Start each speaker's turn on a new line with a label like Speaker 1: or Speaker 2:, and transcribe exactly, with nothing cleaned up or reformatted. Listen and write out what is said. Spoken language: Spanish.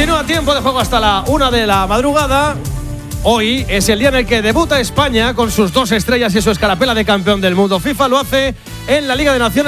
Speaker 1: Continúa tiempo de juego hasta la una de la madrugada. Hoy es el día en el que debuta España con sus dos estrellas y su escarapela de campeón del mundo. FIFA lo hace en la Liga de Naciones.